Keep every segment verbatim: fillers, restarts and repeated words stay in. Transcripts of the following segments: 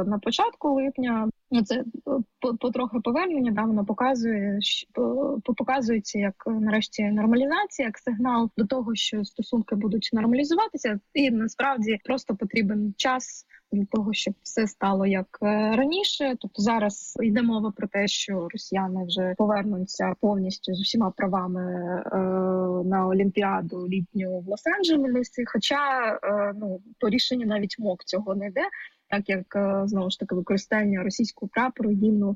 на початку липня. Ну, це потрохи повернення, да, воно показує, показується як нарешті нормалізація, як сигнал до того, що стосунки будуть нормалізуватися, і насправді просто потрібен час для того, щоб все стало як раніше. Тобто зараз йде мова про те, що росіяни вже повернуться повністю з усіма правами е, на Олімпіаду літню в Лос-Анджелесі, хоча е, ну, по рішенню навіть МОК цього не йде. Так як, знову ж таки, використання російського прапору, гімну,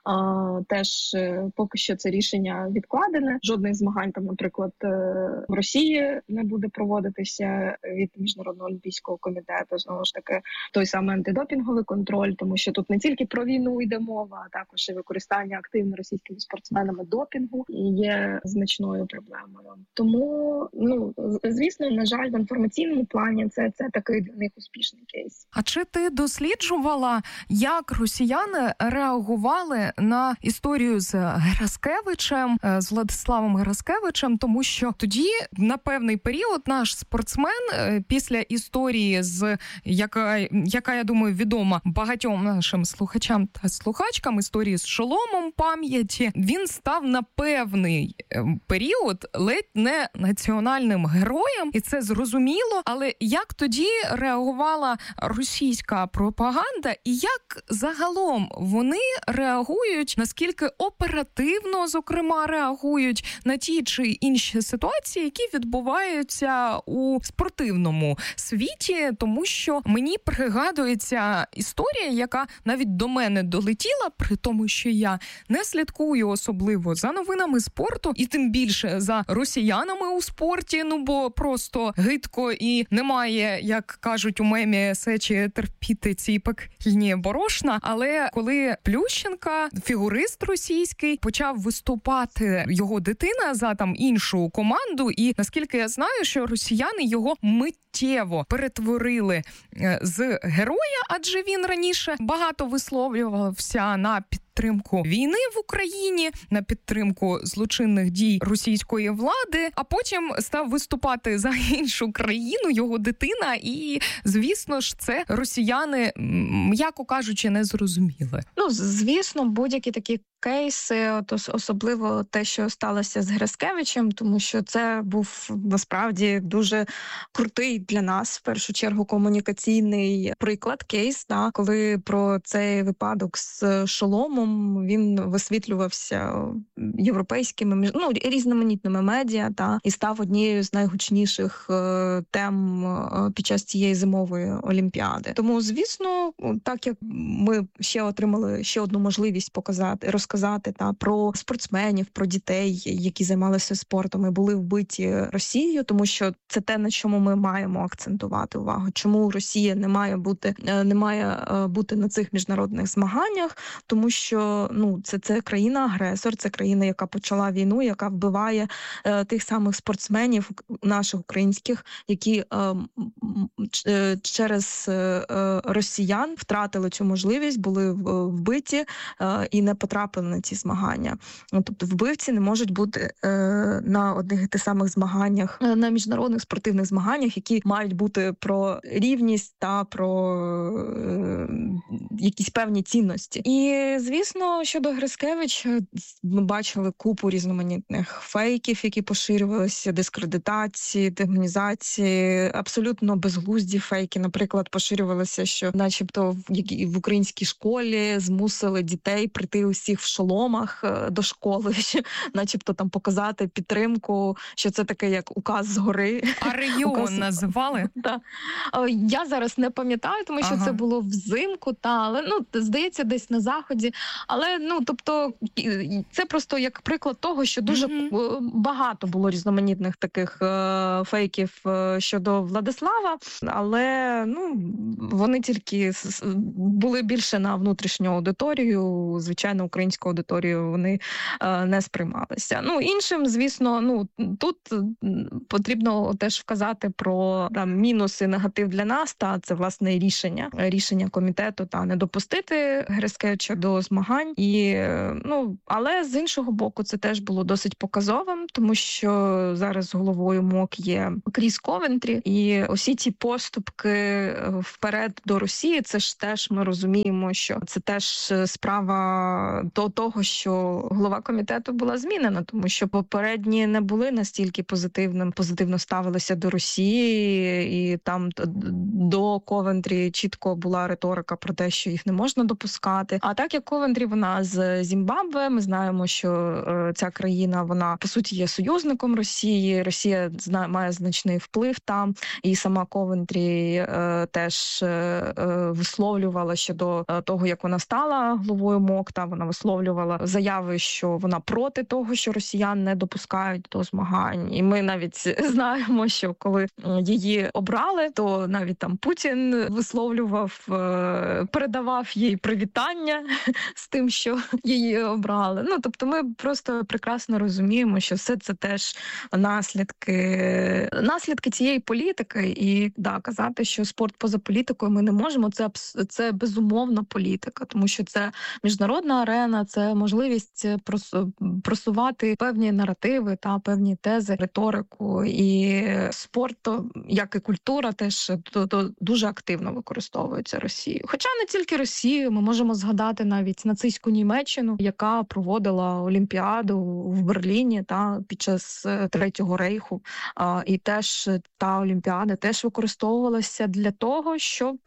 теж поки що це рішення відкладене. Жодних змагань, там, наприклад, в Росії не буде проводитися від Міжнародного олімпійського комітету. Знову ж таки, той самий антидопінговий контроль, тому що тут не тільки про війну йде мова, а також і використання активно російськими спортсменами допінгу є значною проблемою. Тому, ну, звісно, на жаль, в інформаційному плані це, це такий для них успішний кейс. А чи ти досліджувала, як росіяни реагували на історію з Гераскевичем, з Владиславом Гераскевичем, тому що тоді на певний період наш спортсмен після історії, з яка, яка, я думаю, відома багатьом нашим слухачам та слухачкам, історії з шоломом пам'яті, він став на певний період ледь не національним героєм, і це зрозуміло, але як тоді реагувала російська пропаганда, і як загалом вони реагують, наскільки оперативно, зокрема, реагують на ті чи інші ситуації, які відбуваються у спортивному світі, тому що мені пригадується історія, яка навіть до мене долетіла, при тому, що я не слідкую особливо за новинами спорту, і тим більше за росіянами у спорті, ну бо просто гидко і немає, як кажуть у мемі, сечі терпіти ці пекельні борошна. Але коли Плющенка, фігурист російський, почав виступати його дитина за там іншу команду, і наскільки я знаю, що росіяни його миттєво перетворили з героя, адже він раніше багато висловлювався на підтримку підтримку війни в Україні, на підтримку злочинних дій російської влади, а потім став виступати за іншу країну, його дитина, і, звісно ж, це росіяни, м'яко кажучи, не зрозуміли. Ну, звісно, будь-які такі кейси, от особливо те, що сталося з Гераскевичем, тому що це був насправді дуже крутий для нас, в першу чергу, комунікаційний приклад, кейс, да, коли про цей випадок з шоломом він висвітлювався європейськими, ну, різноманітними медіа, та, і став однією з найгучніших е, тем е, під час цієї зимової олімпіади. Тому, звісно, так як ми ще отримали ще одну можливість показати, розказати та про спортсменів, про дітей, які займалися спортом і були вбиті Росією, тому що це те, на чому ми маємо акцентувати увагу. Чому Росія не має бути не має бути на цих міжнародних змаганнях, тому що ну це це країна-агресор, це країна, яка почала війну, яка вбиває е, тих самих спортсменів наших українських, які е, через е, росіян втратили цю можливість, були вбиті е, і не потрапили на ці змагання. Тобто вбивці не можуть бути е, на одних і тих самих змаганнях, на міжнародних спортивних змаганнях, які мають бути про рівність та про е, якісь певні цінності. І, звісно, щодо Гераскевича, ми бачили купу різноманітних фейків, які поширювалися, дискредитації, демонізації, абсолютно безглузді фейки. Наприклад, поширювалося, що начебто в, в українській школі змусили дітей прийти усіх в шоломах до школи, що, начебто там показати підтримку, що це таке як указ згори. А регіон указ... називали? Так. Я зараз не пам'ятаю, тому що ага. це було взимку, та, але ну, здається, десь на Заході. Але, ну, тобто, це просто як приклад того, що дуже mm-hmm. багато було різноманітних таких е, фейків е, щодо Владислава, але, ну, вони тільки були більше на внутрішню аудиторію, звичайно, українську аудиторію вони е, не сприймалися. Ну, іншим, звісно, ну, тут потрібно теж вказати про там, мінус і негатив для нас, та це, власне, рішення, рішення комітету, та не не допустити Грескевича до змагань. І, ну, але з іншого боку, це теж було досить показовим, тому що зараз головою МОК є Кріс Ковентрі, і усі ці поступки вперед до Росії, це ж теж ми розуміємо, що це теж справа до того, що голова комітету була змінена, тому що попередні не були настільки позитивним, позитивно ставилися до Росії, і там до Ковентрі чітко була риторика про те, що їх не можна допускати. А так як Ковентрі, вона з Зімбабве, ми знаємо, що е, ця країна, вона по суті є союзником Росії, Росія зна, має значний вплив там, і сама Ковентрі е, теж е, висловлювала щодо того, як вона стала головою МОК, та вона висловлювала заяви, що вона проти того, що росіян не допускають до змагань. І ми навіть знаємо, що коли її обрали, то навіть там Путін висловлював, передавав їй привітання з тим, що її обрали. Ну, тобто ми просто прекрасно розуміємо, що все це теж наслідки, наслідки цієї політики. І да, казати, що спорт поза політикою ми не можемо, це, це безумовно політика, тому що це міжнародна арена, це можливість просувати певні наративи та певні тези, риторику. І спорт, як і культура, теж дуже активно використовується Росією. Хоча не тільки Росію, ми можемо згадати навіть нацистську Німеччину, яка проводила Олімпіаду в Берліні та під час Третього рейху. І теж та Олімпіада теж використовувалася для того, щоб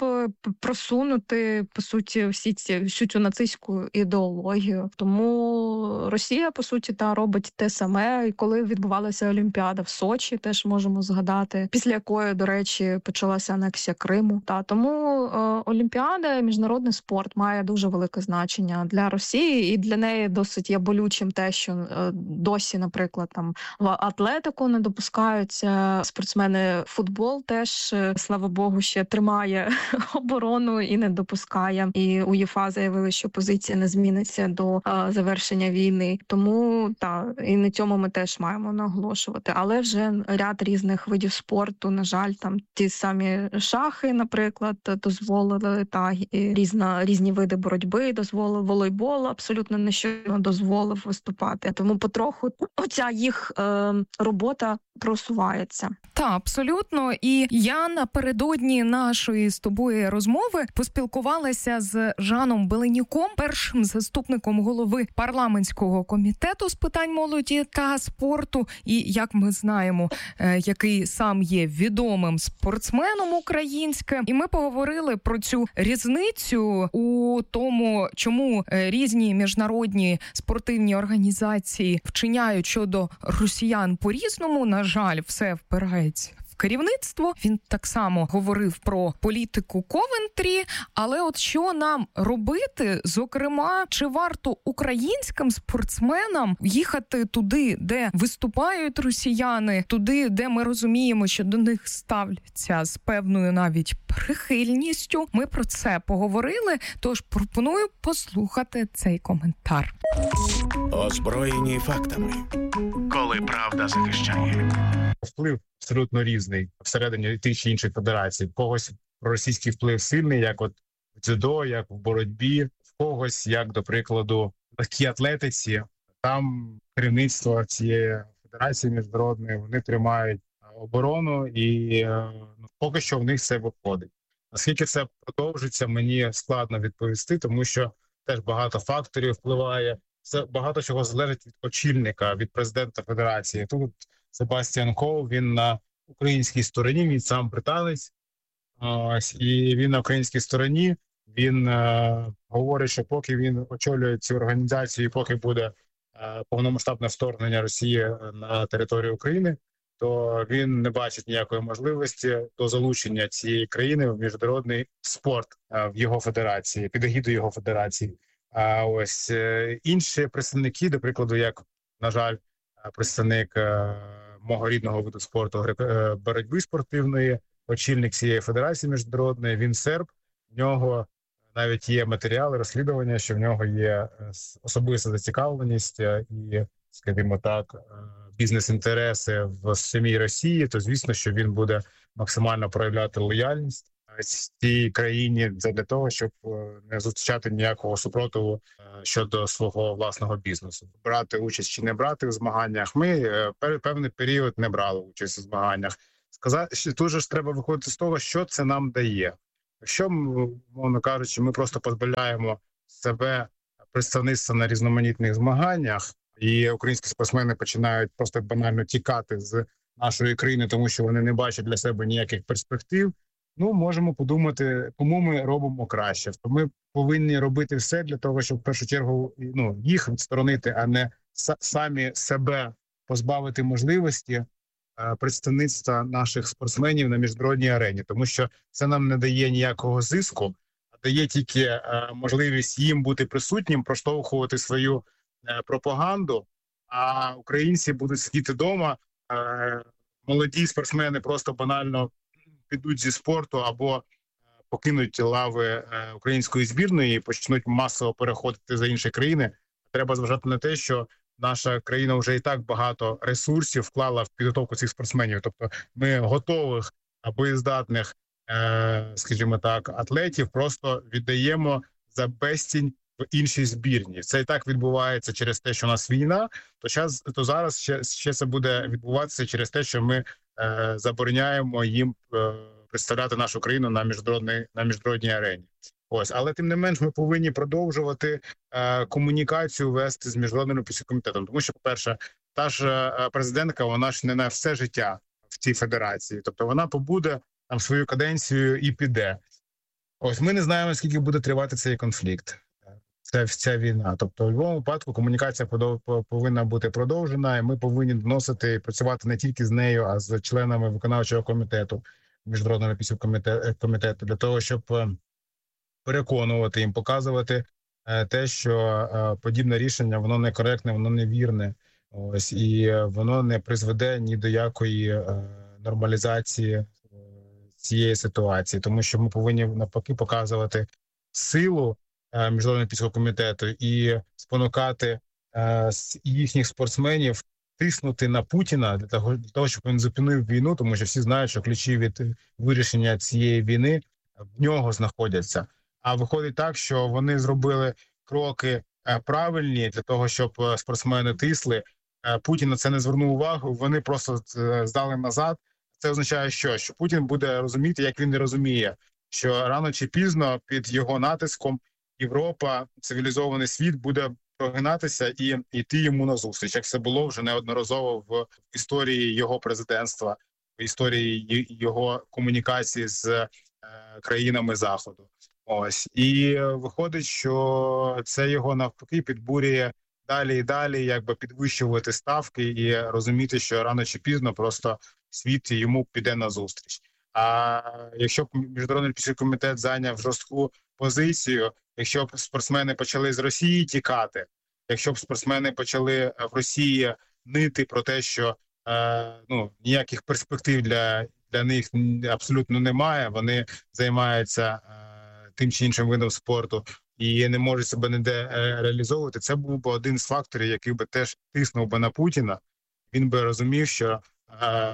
просунути, по суті, всі ці, всю цю нацистську ідеологію. Тому Росія, по суті, та робить те саме. І коли відбувалася Олімпіада в Сочі, теж можемо згадати, після якої, до речі, почалася анексія Криму. Та тому е, Олімпіада, міжнародний спорт має дуже велике значення для Росії, і для неї досить є болючим те, що е, досі, наприклад, там в атлетику не допускаються спортсмени. Футбол теж, е, слава Богу, ще тримає оборону і не допускає. І УЄФА заявили, що позиція не зміниться до е, завершення війни. Тому та і на цьому ми теж маємо наголошувати. Але вже ряд різних видів спорту, на жаль, там ті самі шахи, наприклад, дозволили, та і різна різні види боротьби дозволили, волейбол абсолютно нещодавно дозволив виступати. Тому потроху оця їх е, робота просувається. Та, абсолютно. І я напередодні нашої з тобою розмови поспілкувалася з Жаном Беленюком, першим заступником голови парламентського комітету з питань молоді та спорту. І, як ми знаємо, який сам є відомим спортсменом українським. І ми поговорили про цю різницю у тому, чому різні міжнародні спортивні організації вчиняють щодо росіян по-різному. На жаль, все впирається в керівництво. Він так само говорив про політику Ковентрі, але от що нам робити, зокрема, чи варто українським спортсменам їхати туди, де виступають росіяни, туди, де ми розуміємо, що до них ставляться з певною навіть прихильністю. Ми про це поговорили, тож пропоную послухати цей коментар. Озброєні фактами. Коли правда захищає. Вплив абсолютно різний всередині тих чи інших федерацій. В когось російський вплив сильний, як от в дзюдо, як в боротьбі, в когось, як, до прикладу, в легкій атлетиці. Там керівництво цієї федерації міжнародної, вони тримають оборону і ну, поки що в них все виходить. Наскільки це продовжиться, мені складно відповісти, тому що теж багато факторів впливає. Це багато чого залежить від очільника, від президента федерації. Тут Себастьян Коу, він на українській стороні, він сам британець, ось, і він на українській стороні, він е, говорить, що поки він очолює цю організацію, і поки буде е, повномасштабне вторгнення Росії на територію України, то він не бачить ніякої можливості до залучення цієї країни в міжнародний спорт е, в його федерації, під егідою його федерації. А ось е, інші представники, до прикладу, як, на жаль, представник е, мого рідного виду спорту, е, боротьби спортивної, очільник цієї федерації міжнародної, він серб, в нього навіть є матеріали, розслідування, що в нього є особиста зацікавленість і, скажімо так, бізнес-інтереси в самій Росії, то звісно, що він буде максимально проявляти лояльність цій країні для того, щоб не зустрічати ніякого супротиву щодо свого власного бізнесу. Брати участь чи не брати в змаганнях. Ми певний період не брали участь у змаганнях. Сказати, що дуже ж треба виходити з того, що це нам дає. Якщо, мовно кажучи, ми просто позбавляємо себе представництва на різноманітних змаганнях, і українські спортсмени починають просто банально тікати з нашої країни, тому що вони не бачать для себе ніяких перспектив, ну, можемо подумати, кому ми робимо краще. То ми повинні робити все для того, щоб в першу чергу ну, їх відсторонити, а не самі себе позбавити можливості представництва наших спортсменів на міжнародній арені, тому що це нам не дає ніякого зиску, а дає тільки можливість їм бути присутнім, проштовхувати свою пропаганду, а українці будуть сидіти вдома, молоді спортсмени просто банально підуть зі спорту або покинуть лави української збірної і почнуть масово переходити за інші країни. Треба зважати на те, що наша країна вже і так багато ресурсів вклала в підготовку цих спортсменів. Тобто ми готових, боєздатних, скажімо так, атлетів просто віддаємо за безцінь в іншій збірні. Це і так відбувається через те, що у нас війна, то, час, то зараз ще, ще це буде відбуватися через те, що ми е, забороняємо їм е, представляти нашу країну на міжнародній, на міжнародній арені. Ось, але тим не менш ми повинні продовжувати е, комунікацію вести з Міжнародним олімпійським комітетом. Тому що, по-перше, та ж е, президентка, вона ж не на все життя в цій федерації. Тобто вона побуде там свою каденцію і піде. Ось, ми не знаємо, скільки буде тривати цей конфлікт. Це ця війна. Тобто, в будь-якому випадку комунікація повинна бути продовжена, і ми повинні доносити і працювати не тільки з нею, а з членами виконавчого комітету, Міжнародного олімпійського комітету, для того, щоб переконувати їм, показувати те, що подібне рішення, воно некоректне, воно невірне. Ось, і воно не призведе ні до якої нормалізації цієї ситуації, тому що ми повинні навпаки показувати силу Міжнародного олімпійського комітету і спонукати е, їхніх спортсменів тиснути на Путіна для того, для того, щоб він зупинив війну, тому що всі знають, що ключі від вирішення цієї війни в нього знаходяться. А виходить так, що вони зробили кроки е, правильні для того, щоб спортсмени тисли. Е, Путін на це не звернув увагу, вони просто здали назад. Це означає, що? Що Путін буде розуміти, як він не розуміє, що рано чи пізно під його натиском Європа, цивілізований світ буде прогинатися і йти йому назустріч, як це було вже неодноразово в історії його президентства, в історії його комунікації з е, країнами Заходу. Ось. І виходить, що це його навпаки підбурює далі і далі, якби підвищувати ставки і розуміти, що рано чи пізно просто світ йому піде назустріч. А якщо б Міжнародний олімпійський комітет зайняв жорстку позицію, якщо б спортсмени почали з Росії тікати, якщо б спортсмени почали в Росії нити про те, що е, ну, ніяких перспектив для, для них абсолютно немає, вони займаються е, тим чи іншим видом спорту і не можуть себе ніде е, реалізовувати, це був би один з факторів, який би теж тиснув би на Путіна. Він би розумів, що, е,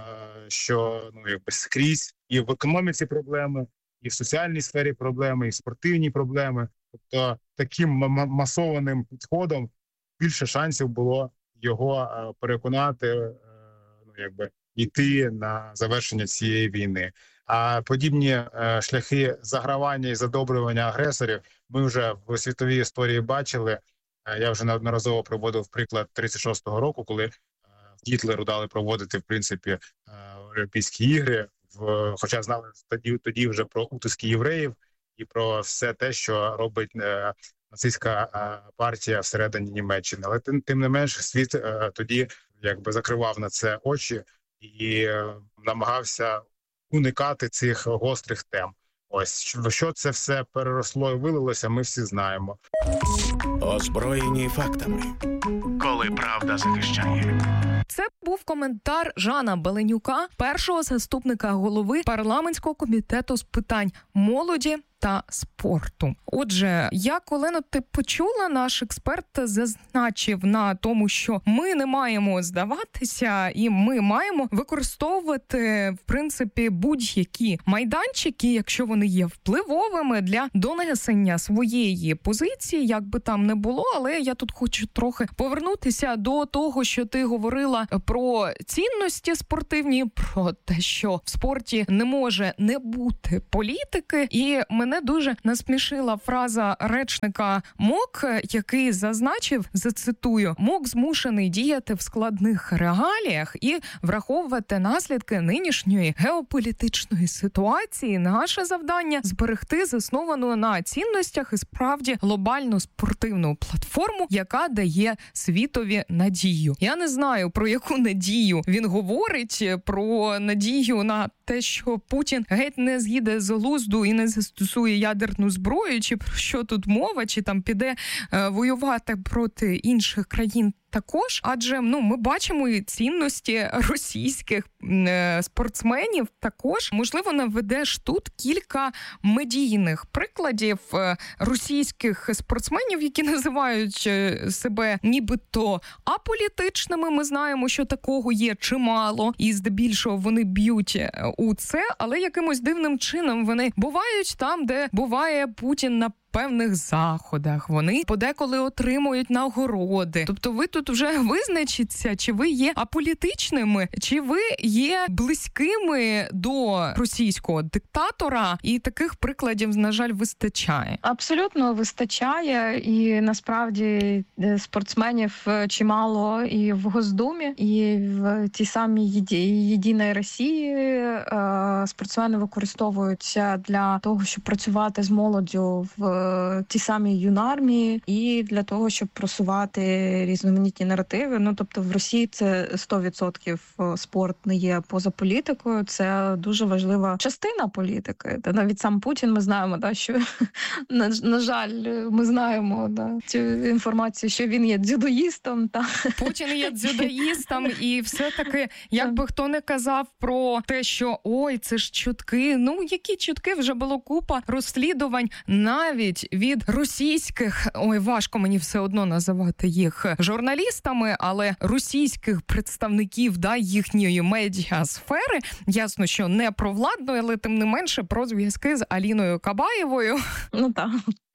що ну, якби скрізь і в економіці проблеми, і в соціальній сфері проблеми, і в спортивній проблеми. Тобто таким масованим підходом більше шансів було його переконати, ну, якби, йти на завершення цієї війни. А подібні шляхи загравання і задобрювання агресорів ми вже в світовій історії бачили. Я вже неодноразово приводив приклад тридцять шостого року, коли Гітлеру дали проводити, в принципі, Олімпійські ігри, в, хоча знали тоді, тоді вже про утиски євреїв і про все те, що робить е, нацистська е, партія всередині Німеччини. Але тим, тим не менш світ е, тоді якби закривав на це очі і е, намагався уникати цих гострих тем. Ось, що, що це все переросло і вилилося, ми всі знаємо. Озброєні фактами. Коли правда захищає. Це був коментар Жана Беленюка, першого заступника голови парламентського комітету з питань молоді та спорту. Отже, як, Олено, ти почула, наш експерт зазначив на тому, що ми не маємо здаватися і ми маємо використовувати, в принципі, будь-які майданчики, якщо вони є впливовими, для донесення своєї позиції, як би там не було. Але я тут хочу трохи повернутися до того, що ти говорила про цінності спортивні, про те, що в спорті не може не бути політики. І мене дуже насмішила фраза речника МОК, який зазначив, зацитую, МОК змушений діяти в складних реаліях і враховувати наслідки нинішньої геополітичної ситуації. Наше завдання – зберегти засновану на цінностях і справді глобальну спортивну платформу, яка дає світові надію. Я не знаю, про яку надію він говорить, про надію на те, що Путін геть не з'їде з глузду і не застосує ядерну зброю, чи про що тут мова, чи там піде е, воювати проти інших країн також, адже ну ми бачимо і цінності російських е, спортсменів також. Можливо, наведеш тут кілька медійних прикладів е, російських спортсменів, які називають е, себе нібито аполітичними. Ми знаємо, що такого є чимало, і здебільшого вони б'ють у це, але якимось дивним чином вони бувають там, де буває Путін на певних заходах, вони подеколи отримують нагороди. Тобто ви тут вже визначіться, чи ви є аполітичними, чи ви є близькими до російського диктатора, і таких прикладів, на жаль, вистачає. Абсолютно вистачає, і насправді спортсменів чимало і в Госдумі, і в тій самій Єдиній Росії спортсмени використовуються для того, щоб працювати з молоддю в ті самі юнармії і для того, щоб просувати різноманітні наративи. Ну, тобто в Росії це сто відсотків спорт не є поза політикою, це дуже важлива частина політики. Та навіть сам Путін, ми знаємо, да, що, на, на жаль, ми знаємо да, цю інформацію, що він є дзюдоїстом. Та. Путін є дзюдоїстом, і все-таки, як би хто не казав про те, що ой, це ж чутки, ну, які чутки, вже було купа розслідувань, навіть від російських, ой, важко мені все одно називати їх журналістами, але російських представників, да, їхньої медіасфери, ясно, що не провладної, але тим не менше про зв'язки з Аліною Кабаєвою. Ну так.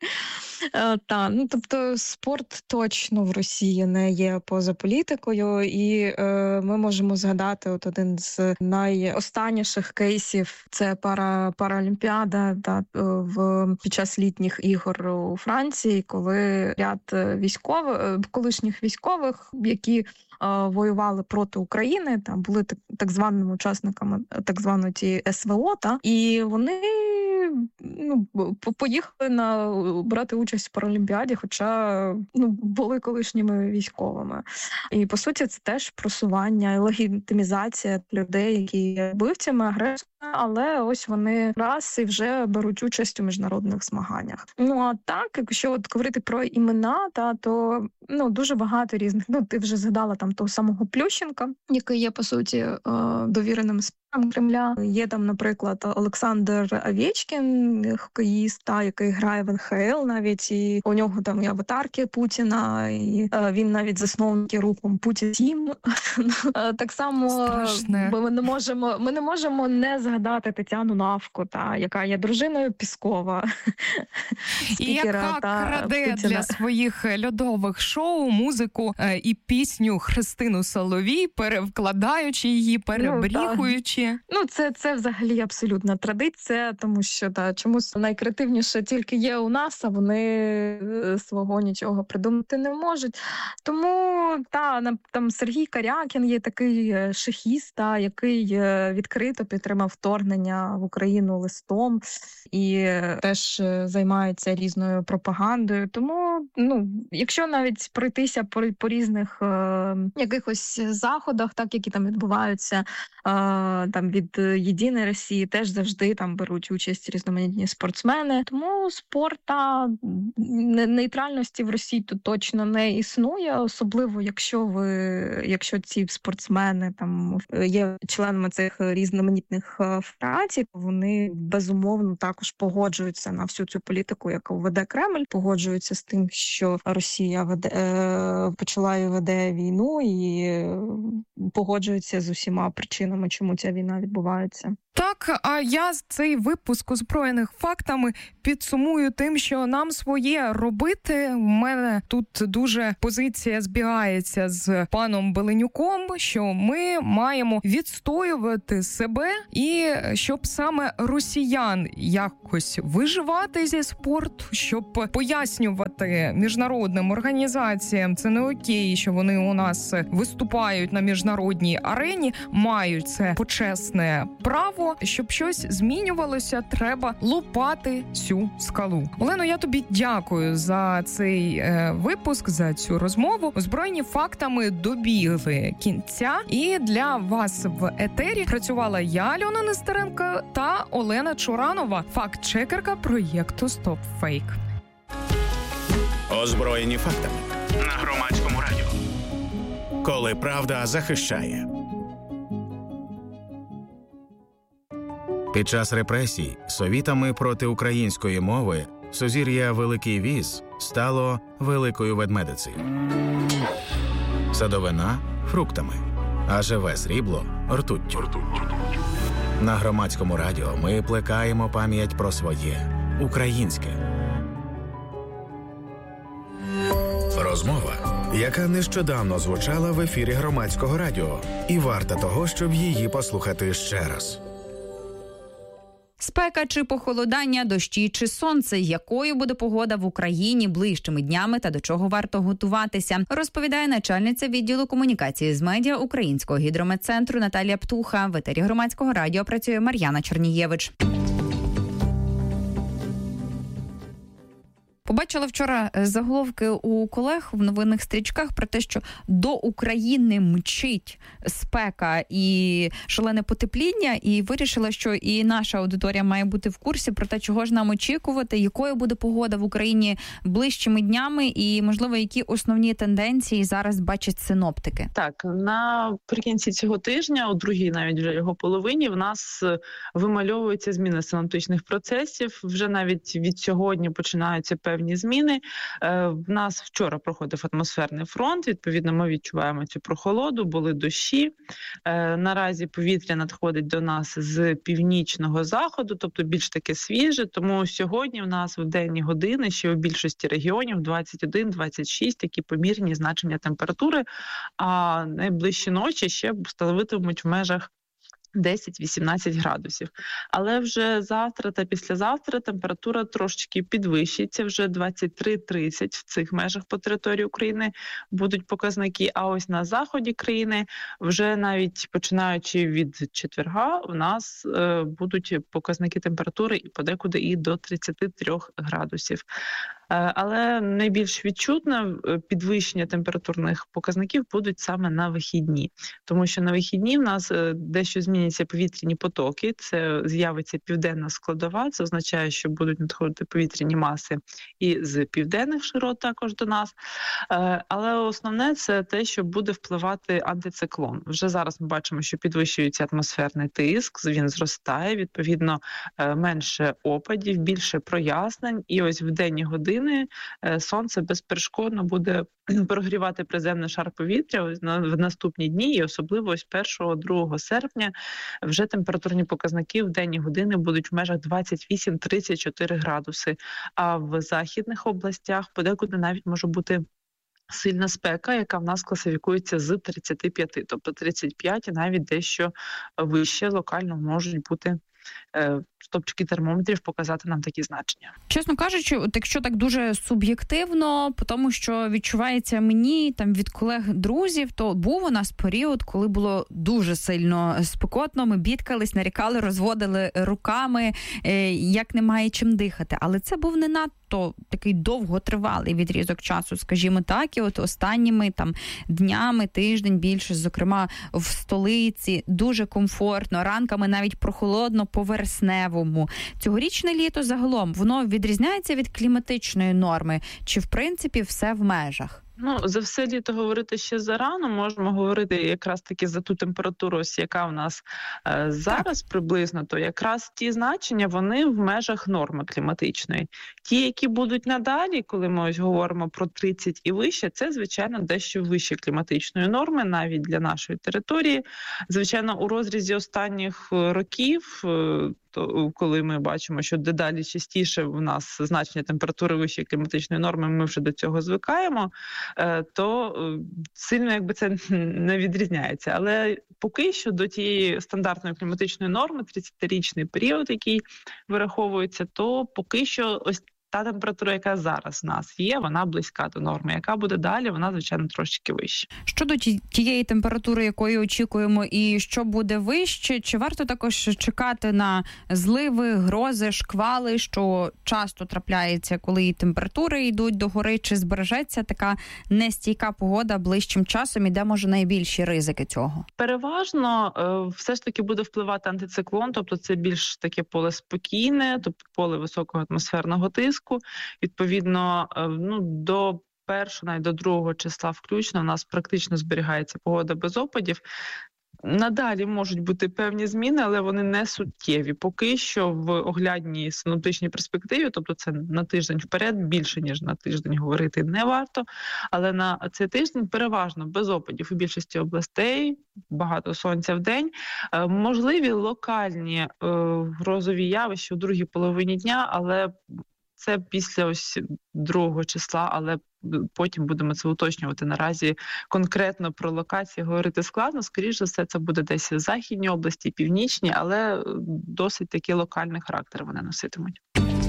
Так, ну тобто спорт точно в Росії не є поза політикою, і е, ми можемо згадати от один з найостанніших кейсів – це пара, Паралімпіада та, в, під час літніх ігор у Франції, коли ряд військових, колишніх військових, які воювали проти України, там були так, так званими учасниками так званої ті ес ве о, та, і вони ну, поїхали на брати участь в Паралімпіаді, хоча ну, були колишніми військовими. І, по суті, це теж просування і легітимізація людей, які є вбивцями, агресорами, але ось вони раз і вже беруть участь у міжнародних змаганнях. Ну, а так, якщо от говорити про імена, та, то ну, дуже багато різних. Ну, ти вже згадала там того самого Плющенка, який є, по суті, довіреним Кремля. Є там, наприклад, Олександр Овєчкін, хокеїст, та, який грає в ен ха ел навіть, і у нього там і аватарки Путіна, і е, він навіть засновник рухом Путін Тім. Так само Страшне. ми не можемо, ми не можемо не згадати Тетяну Навку, та, яка є дружиною Піскова. І яка краде для своїх льодових шоу музику е, і пісню Христину Соловій, перевкладаючи її, перебріхуючи. Ну, це, це взагалі абсолютна традиція, тому що та, чомусь найкреативніше тільки є у нас, а вони свого нічого придумати не можуть. Тому та, там Сергій Карякін є такий шахіст, та, який відкрито підтримав вторгнення в Україну листом і теж займається різною пропагандою. Тому, ну, якщо навіть пройтися по, по різних е, якихось заходах, так, які там відбуваються е, там від Єдиної Росії теж завжди там беруть участь різноманітні спортсмени. Тому спорта нейтральності в Росії тут точно не існує, особливо якщо ви, якщо ці спортсмени там є членами цих різноманітних федерацій, вони безумовно також погоджуються на всю цю політику, яку веде Кремль, погоджуються з тим, що Росія веде, почала і веде війну, і погоджуються з усіма причинами, чому ця війна відбувається. Так, а я цей випуск озброєних фактами підсумую тим, що нам своє робити. У мене тут дуже позиція збігається з паном Беленюком, що ми маємо відстоювати себе і щоб саме росіян якось виживати зі спорту, щоб пояснювати міжнародним організаціям, це не окей, що вони у нас виступають на міжнародній арені, мають це почесне право. Щоб щось змінювалося, треба лупати цю скалу. Олено, я тобі дякую за цей е, випуск, за цю розмову. Озброєні фактами добігли кінця. І для вас в етері працювала я, Альона Нестеренко, та Олена Чуранова, факт-чекерка проєкту Stop Fake. Озброєні фактами на Громадському радіо. Коли правда захищає. Під час репресій совітами проти української мови сузір'я Великий Віз стало Великою Ведмедицею. Садовина – фруктами, а живе срібло – ртуттю. На Громадському радіо ми плекаємо пам'ять про своє українське. Розмова, яка нещодавно звучала в ефірі Громадського радіо, і варта того, щоб її послухати ще раз. Спека чи похолодання, дощі чи сонце. Якою буде погода в Україні ближчими днями та до чого варто готуватися, розповідає начальниця відділу комунікації з медіа Українського гідрометцентру Наталія Птуха. В етері Громадського радіо працює Мар'яна Чернієвич. Побачила вчора заголовки у колег в новинних стрічках про те, що до України мчить спека і шалене потепління, і вирішила, що і наша аудиторія має бути в курсі про те, чого ж нам очікувати, якою буде погода в Україні ближчими днями і, можливо, які основні тенденції зараз бачать синоптики. Так, наприкінці цього тижня, у другій навіть вже його половині, в нас вимальовуються зміни синоптичних процесів. Вже навіть від сьогодні починаються певні зміни. В нас вчора проходив атмосферний фронт, відповідно ми відчуваємо цю прохолоду, були дощі. Наразі повітря надходить до нас з північного заходу, тобто більш таке свіже, тому сьогодні в нас в денні години ще у більшості регіонів двадцять один - двадцять шість такі помірні значення температури, а найближчі ночі ще становитимуть в межах десять-вісімнадцять градусів. Але вже завтра та післязавтра температура трошечки підвищиться, вже двадцять три - тридцять в цих межах по території України будуть показники, а ось на заході країни вже навіть починаючи від четверга у нас е, будуть показники температури і подекуди і до тридцяти трьох градусів. Але найбільш відчутне підвищення температурних показників будуть саме на вихідні. Тому що на вихідні в нас дещо зміняться повітряні потоки, це з'явиться південна складова, це означає, що будуть надходити повітряні маси і з південних широт також до нас. Але основне – це те, що буде впливати антициклон. Вже зараз ми бачимо, що підвищується атмосферний тиск, він зростає, відповідно менше опадів, більше прояснень, і ось в денні години сонце безперешкодно буде прогрівати приземний шар повітря в наступні дні, і особливо ось першого - другого серпня вже температурні показники в денні години будуть в межах двадцять вісім - тридцять чотири градуси, а в західних областях подекуди навіть може бути сильна спека, яка в нас класифікується з тридцяти п'яти, тобто тридцять п'ять і навіть дещо вище локально можуть бути стопчики термометрів показати нам такі значення. Чесно кажучи, от якщо так дуже суб'єктивно, по тому, що відчувається мені там від колег-друзів, то був у нас період, коли було дуже сильно спекотно, ми бідкались, нарікали, розводили руками, як немає чим дихати. Але це був не надто такий довготривалий відрізок часу, скажімо так, і от останніми там днями, тиждень більше, зокрема в столиці, дуже комфортно, ранками навіть прохолодно по вересневому. Цьогорічне літо загалом, воно відрізняється від кліматичної норми? Чи в принципі все в межах? Ну, за все літо говорити ще зарано, можемо говорити якраз таки за ту температуру, ось яка в нас е, зараз так. приблизно, то якраз ті значення, вони в межах норми кліматичної. Ті, які будуть надалі, коли ми ось говоримо про тридцять і вище, це, звичайно, дещо вище кліматичної норми, навіть для нашої території. Звичайно, у розрізі останніх років, е, то, коли ми бачимо, що дедалі частіше в нас значення температури вищої кліматичної норми, ми вже до цього звикаємо, то сильно якби це не відрізняється. Але поки що до тієї стандартної кліматичної норми, тридцятирічний період, який вираховується, то поки що ось та температура, яка зараз в нас є, вона близька до норми. Яка буде далі, вона, звичайно, трошки вища. Щодо тієї температури, якої очікуємо, і що буде вище, чи варто також чекати на зливи, грози, шквали, що часто трапляється, коли і температури йдуть догори, чи збережеться така нестійка погода ближчим часом, і де, може, найбільші ризики цього? Переважно все ж таки буде впливати антициклон, тобто це більш таке поле спокійне, тобто поле високого атмосферного тиску. Відповідно, ну, до першого, навіть до другого числа включно, у нас практично зберігається погода без опадів. Надалі можуть бути певні зміни, але вони не суттєві. Поки що в оглядній синоптичній перспективі, тобто це на тиждень вперед, більше, ніж на тиждень говорити не варто, але на цей тиждень переважно без опадів у більшості областей, багато сонця в день, можливі локальні грозові явища у другій половині дня, але це після ось другого числа, але потім будемо це уточнювати. Наразі конкретно про локації говорити складно. Скоріше за все, це буде десь в західній області, північній, але досить такий локальний характер вони носитимуть.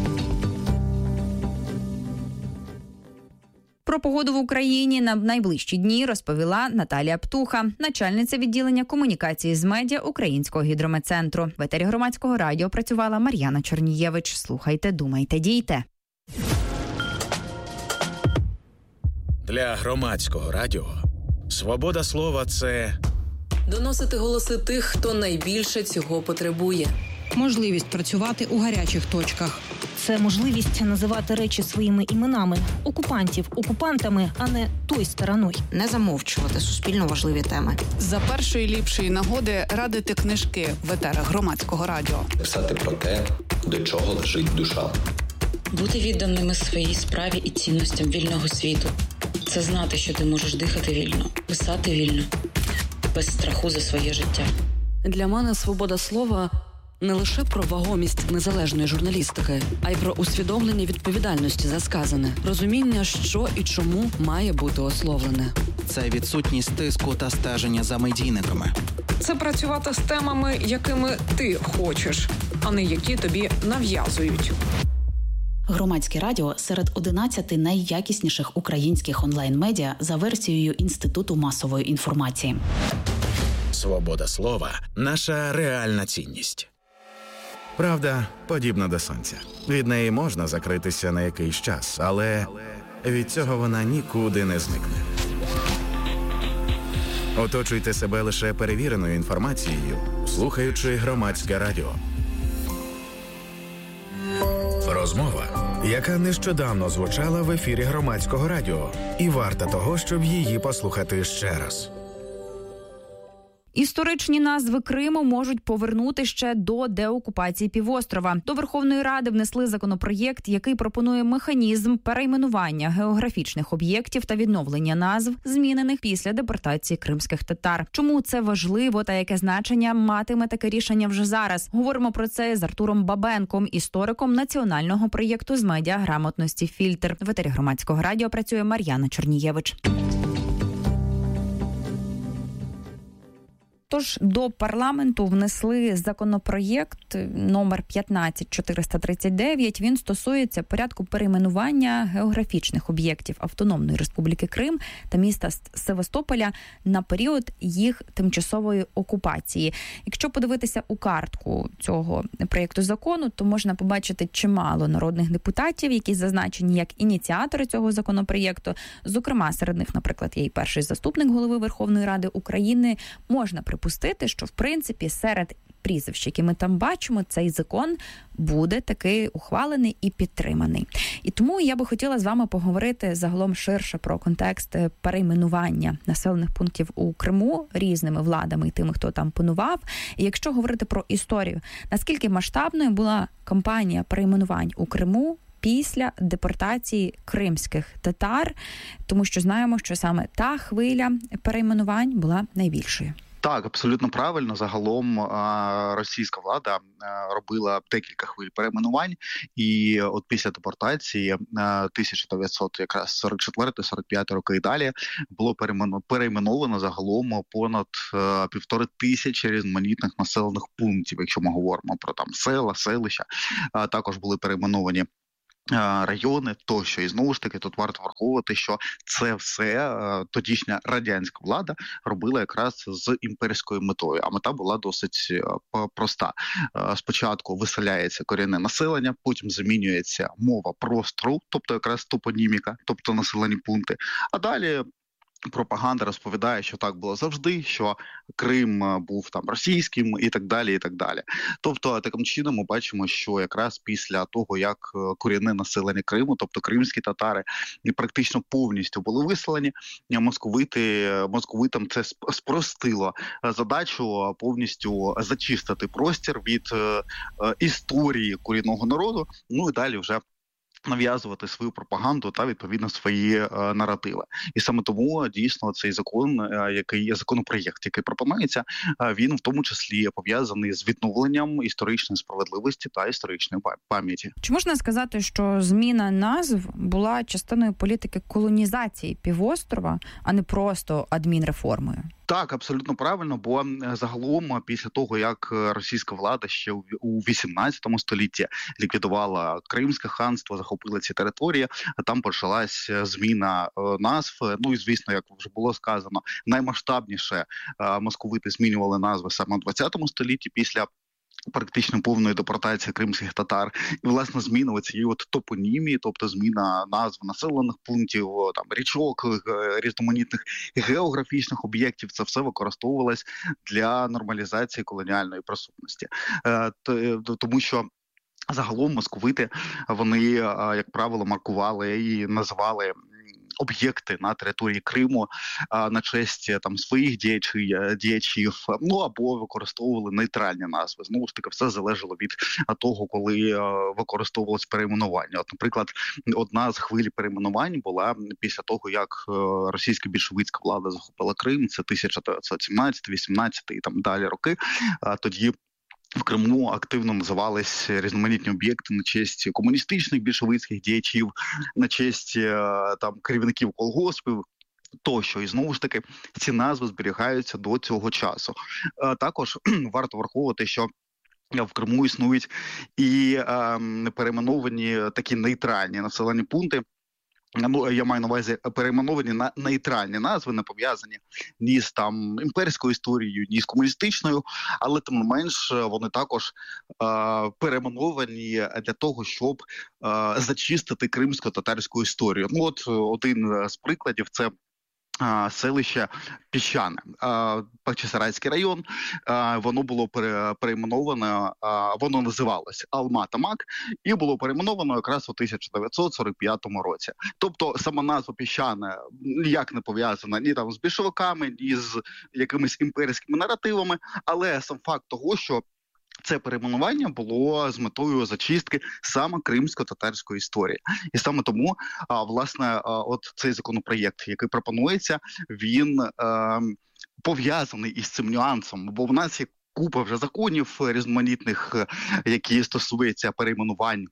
Про погоду в Україні на найближчі дні розповіла Наталія Птуха, начальниця відділення комунікації з медіа Українського гідрометцентру. В етері Громадського радіо працювала Мар'яна Чорнієвич. Слухайте, думайте, дійте. Для Громадського радіо свобода слова – це доносити голоси тих, хто найбільше цього потребує. Можливість працювати у гарячих точках. Це можливість називати речі своїми іменами. Окупантів окупантами, а не той стороною. Не замовчувати суспільно важливі теми. За першої ліпшої нагоди радити книжки в етерах Громадського радіо. Писати про те, до чого лежить душа. Бути відданими своїй справі і цінностям вільного світу. Це знати, що ти можеш дихати вільно, писати вільно, без страху за своє життя. Для мене свобода слова – не лише про вагомість незалежної журналістики, а й про усвідомлення відповідальності за сказане, розуміння, що і чому має бути ословлене. Це відсутність тиску та стеження за медійниками. Це працювати з темами, якими ти хочеш, а не які тобі нав'язують. Громадське радіо серед одинадцяти найякісніших українських онлайн-медіа за версією Інституту масової інформації. Свобода слова – наша реальна цінність. Правда, подібна до сонця. Від неї можна закритися на якийсь час, але від цього вона нікуди не зникне. Оточуйте себе лише перевіреною інформацією, слухаючи Громадське радіо. Розмова, яка нещодавно звучала в ефірі Громадського радіо, і варта того, щоб її послухати ще раз. Історичні назви Криму можуть повернути ще до деокупації півострова. До Верховної Ради внесли законопроєкт, який пропонує механізм перейменування географічних об'єктів та відновлення назв, змінених після депортації кримських татар. Чому це важливо та яке значення матиме таке рішення вже зараз? Говоримо про це з Артуром Бабенком, істориком національного проєкту з медіаграмотності «Фільтр». В етері Громадського радіо працює Мар'яна Чорнієвич. Тож до парламенту внесли законопроєкт номер п'ятнадцять чотириста тридцять дев'ять. Він стосується порядку перейменування географічних об'єктів Автономної Республіки Крим та міста Севастополя на період їх тимчасової окупації. Якщо подивитися у картку цього проєкту закону, то можна побачити чимало народних депутатів, які зазначені як ініціатори цього законопроєкту. Зокрема, серед них, наприклад, є і перший заступник голови Верховної Ради України. Можна припустити, що, в принципі, серед прізвищ, які ми там бачимо, цей закон буде таки ухвалений і підтриманий. І тому я би хотіла з вами поговорити загалом ширше про контекст перейменування населених пунктів у Криму різними владами і тими, хто там панував. І якщо говорити про історію, наскільки масштабною була кампанія перейменувань у Криму після депортації кримських татар, тому що знаємо, що саме та хвиля перейменувань була найбільшою. Так, абсолютно правильно. Загалом російська влада робила декілька хвиль перейменувань, і от після депортації тисяча дев'ятсот сорок четвертий сорок п'ятий роки і далі було перейменовано загалом понад півтори тисячі різноманітних населених пунктів, якщо ми говоримо про там села, селища. Також були перейменовані райони тощо. І знову ж таки тут варто враховувати, що це все тодішня радянська влада робила якраз з імперською метою. А мета була досить проста. Спочатку виселяється корінне населення, потім замінюється мова простору, тобто якраз топоніміка, тобто населені пункти. А далі пропаганда розповідає, що так було завжди, що Крим був там російським і так далі, і так далі. Тобто, таким чином ми бачимо, що якраз після того, як корінне населення Криму, тобто кримські татари, практично повністю були виселені, московити, московитам це спростило задачу повністю зачистити простір від е, історії корінного народу, ну і далі вже нав'язувати свою пропаганду та, відповідно, свої е, наративи. І саме тому, дійсно, цей закон, е, який є законопроєкт, який пропонується, е, він в тому числі пов'язаний з відновленням історичної справедливості та історичної пам'яті. Чи можна сказати, що зміна назв була частиною політики колонізації півострова, а не просто адмінреформою? Так, абсолютно правильно, бо загалом після того, як російська влада ще у вісімнадцятому столітті ліквідувала Кримське ханство, захопила ці території, там почалась зміна назв. Ну і, звісно, як вже було сказано, наймасштабніше московити змінювали назви саме у двадцятому столітті після практично повної депортації кримських татар. І, власне, зміна цієї от топонімії, тобто зміна назв населених пунктів, там, річок, різноманітних географічних об'єктів, це все використовувалось для нормалізації колоніальної присутності. Е, тому що загалом московити, вони, як правило, маркували і називали об'єкти на території Криму а, на честь там своїх діячів, діячів, ну або використовували нейтральні назви. Знову ж таки, все залежало від того, коли а, використовувалось перейменування. От, наприклад, одна з хвиль перейменувань була після того, як а, російська більшовицька влада захопила Крим, це тисяча дев'ятсот сімнадцятий, вісімнадцятий і там далі роки. А, тоді в Криму активно називались різноманітні об'єкти на честь комуністичних більшовицьких діячів, на честь там керівників колгоспів тощо. І знову ж таки ці назви зберігаються до цього часу. Також варто враховувати, що в Криму існують і е, перейменовані такі нейтральні населені пункти. Ну, я маю на увазі перейменовані на нейтральні назви, не пов'язані ні з там імперською історією, ні з комуністичною, але тим не менш вони також е, перейменовані для того, щоб е, зачистити кримсько-татарську історію. Ну, от один з прикладів – це селище Піщане, Бахчисарайський район. Воно було перейменовано, воно називалось Алма-Тамак і було перейменовано якраз у тисяча дев'ятсот сорок п'ятому році. Тобто сама назва Піщане ніяк не пов'язана ні там з більшовиками, ні з якимись імперськими наративами, але сам факт того, що це перейменування було з метою зачистки саме кримсько-татарської історії. І саме тому, а, власне, а, от цей законопроєкт, який пропонується, він а, пов'язаний із цим нюансом, бо в нас є купа вже законів різноманітних, які стосуються перейменувань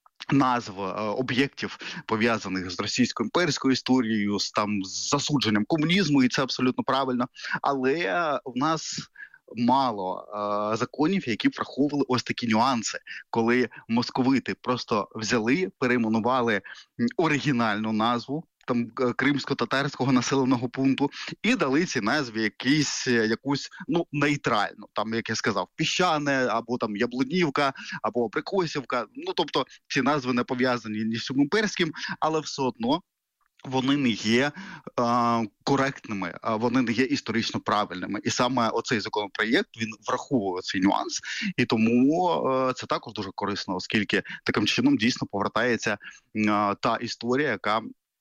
назв об'єктів, пов'язаних з російською імперською історією, з там з засудженням комунізму, і це абсолютно правильно. Але в нас мало е, законів, які враховували ось такі нюанси, коли московити просто взяли, перейменували оригінальну назву там кримсько-татарського населеного пункту і дали ці назві якісь, якусь, ну, нейтральну, там, як я сказав, Піщане, або там Яблунівка, або Абрикосівка. Ну, тобто ці назви не пов'язані ні з чим імперським, але все одно вони не є е, коректними, вони не є історично правильними. І саме оцей законопроєкт, він враховує цей нюанс. І тому е, це також дуже корисно, оскільки таким чином дійсно повертається е, та історія, яка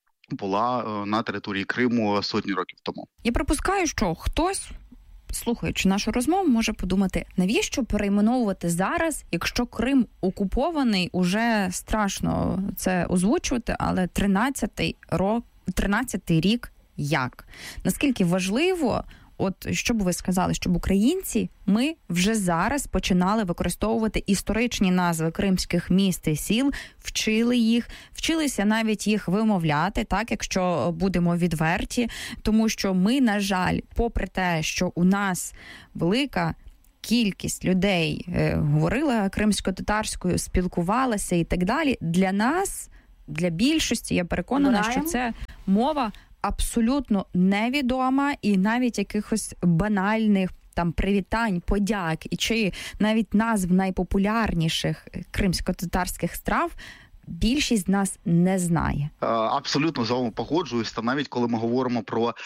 була на території Криму сотні років тому. Я припускаю, що хтось, слухаючи нашу розмову, може подумати, навіщо перейменовувати зараз, якщо Крим окупований, уже страшно це озвучувати, але тринадцятий рок, тринадцятий рік як? Наскільки важливо, от що б ви сказали, щоб українці, ми вже зараз починали використовувати історичні назви кримських міст і сіл, вчили їх, вчилися навіть їх вимовляти, так, якщо будемо відверті, тому що ми, на жаль, попри те, що у нас велика кількість людей е, говорила кримсько-татарською, спілкувалася і так далі, для нас, для більшості, я переконана, Вираємо. що це мова абсолютно невідома, і навіть якихось банальних там привітань, подяк, і чи навіть назв найпопулярніших кримсько-татарських страв більшість з нас не знає. Абсолютно з вами погоджуюсь. Та навіть коли ми говоримо про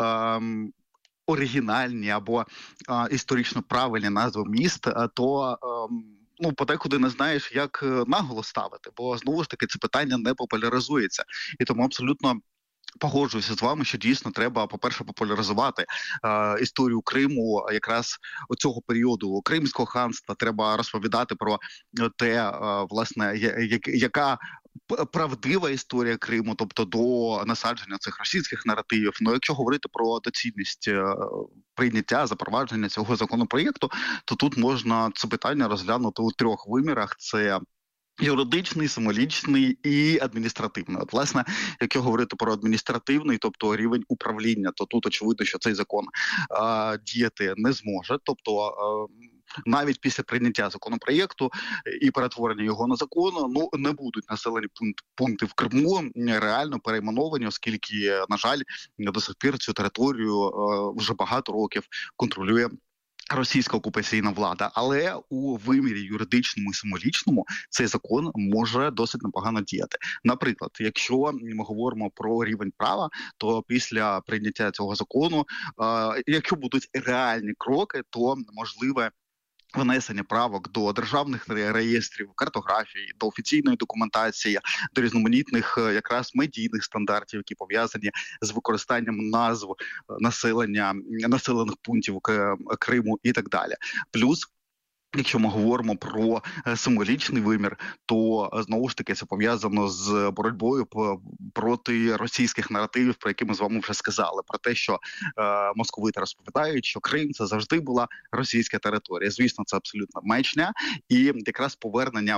ем, оригінальні або е, історично правильні назви міст, то ем, ну, подекуди не знаєш, як наголос ставити, бо знову ж таки це питання не популяризується. І тому абсолютно погоджуюся з вами, що дійсно треба, по-перше, популяризувати е, історію Криму, якраз цього періоду Кримського ханства. Треба розповідати про те, е, власне, я, яка правдива історія Криму, тобто до насадження цих російських наративів. Ну, якщо говорити про доцільність е, прийняття, запровадження цього законопроєкту, то тут можна це питання розглянути у трьох вимірах. Це юридичний, символічний і адміністративний. От, власне, якщо говорити про адміністративний, тобто рівень управління, то тут очевидно, що цей закон а, діяти не зможе. Тобто а, навіть після прийняття законопроєкту і перетворення його на закон, ну, не будуть населені пункти в Криму реально перейменовані, оскільки, на жаль, до сих пір цю територію а, вже багато років контролює російська окупаційна влада, але у вимірі юридичному і символічному цей закон може досить непогано діяти. Наприклад, якщо ми говоримо про рівень права, то після прийняття цього закону, е- якщо будуть реальні кроки, то можливе внесення правок до державних реєстрів, картографії, до офіційної документації, до різноманітних якраз медійних стандартів, які пов'язані з використанням назв населення, населених пунктів Криму і так далі. Плюс, якщо ми говоримо про символічний вимір, то знову ж таки це пов'язано з боротьбою проти російських наративів, про які ми з вами вже сказали, про те, що е, московити розповідають, що Крим це завжди була російська територія. Звісно, це абсолютно маячня, і якраз повернення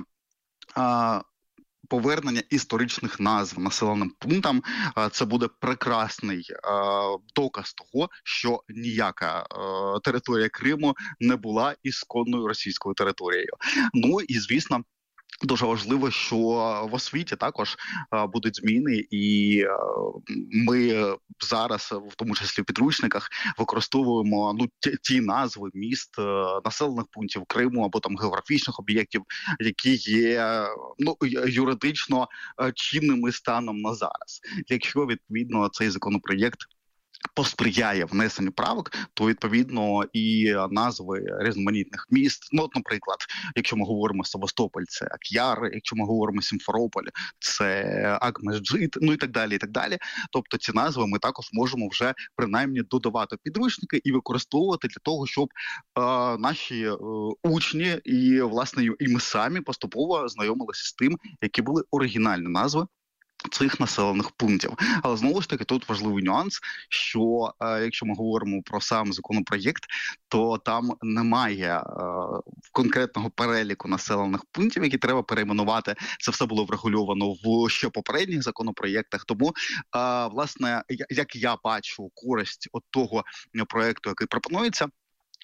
е, Повернення історичних назв населеним пунктам – це буде прекрасний е, доказ того, що ніяка е, територія Криму не була ісконною російською територією. Ну і, звісно, дуже важливо, що в освіті також е, будуть зміни, і е, ми зараз, в тому числі в підручниках, використовуємо ну ті, ті назви міст, е, населених пунктів Криму або там географічних об'єктів, які є ну юридично е, чинними станом на зараз. Якщо відповідно цей законопроєкт посприяє внесенню правок, то відповідно і назви різноманітних міст. Ну, от, наприклад, якщо ми говоримо Севастополь, це Ак'яр, якщо ми говоримо Сімферополь, це Акмеджит, ну і так далі, і так далі. Тобто ці назви ми також можемо вже принаймні додавати підручники і використовувати для того, щоб е, наші е, учні і, власне, і ми самі поступово знайомилися з тим, які були оригінальні назви цих населених пунктів. Але знову ж таки тут важливий нюанс, що е, якщо ми говоримо про сам законопроєкт, то там немає е, конкретного переліку населених пунктів, які треба перейменувати. Це все було врегульовано в ще попередніх законопроєктах. Тому, е, власне, як я бачу користь от того проєкту, який пропонується,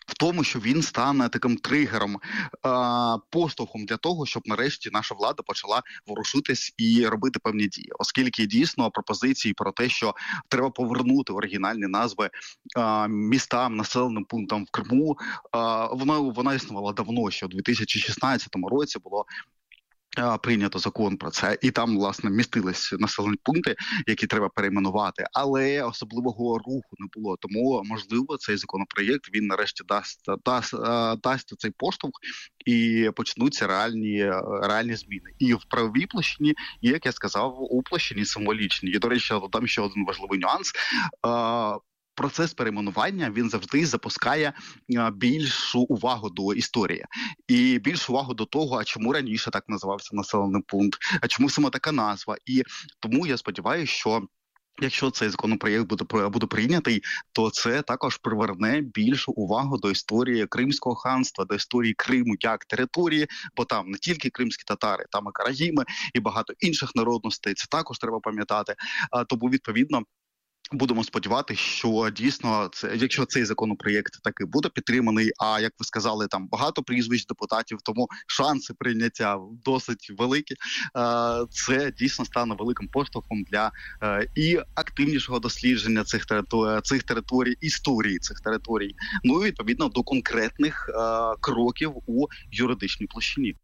в тому, що він стане таким тригером, поштовхом для того, щоб нарешті наша влада почала ворушитись і робити певні дії. Оскільки дійсно пропозиції про те, що треба повернути оригінальні назви містам, населеним пунктам в Криму, вона, вона існувала давно, що у дві тисячі шістнадцятому році було прийнято закон про це, і там, власне, містились населені пункти, які треба перейменувати, але особливого руху не було. Тому, можливо, цей законопроєкт, він нарешті дасть, дасть, дасть цей поштовх і почнуться реальні, реальні зміни. І в правовій площині, і, як я сказав, у площині символічній. І, до речі, там ще один важливий нюанс. Процес перейменування, він завжди запускає більшу увагу до історії і більшу увагу до того, а чому раніше так називався населений пункт, а чому саме така назва. І тому я сподіваюся, що якщо цей законопроєкт буде, буде прийнятий, то це також приверне більшу увагу до історії Кримського ханства, до історії Криму як території, бо там не тільки кримські татари, там і караїми, і багато інших народностей, це також треба пам'ятати. Тому, відповідно, будемо сподіватися, що дійсно, це, якщо цей законопроєкт таки буде підтриманий, а як ви сказали, там багато прізвищ депутатів, тому шанси прийняття досить великі, це дійсно стане великим поштовхом для і активнішого дослідження цих територій, цих територій, історії цих територій, ну і відповідно до конкретних кроків у юридичній площині.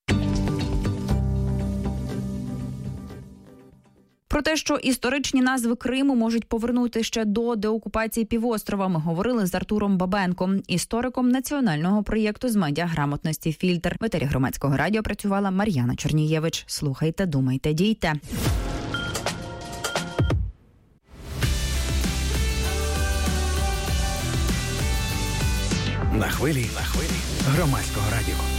Про те, що історичні назви Криму можуть повернути ще до деокупації півострова, ми говорили з Артуром Бабенком, істориком національного проєкту з медіаграмотності «Фільтр». В етері Громадського радіо працювала Мар'яна Чернієвич. Слухайте, думайте, дійте. На хвилі, на хвилі Громадського радіо.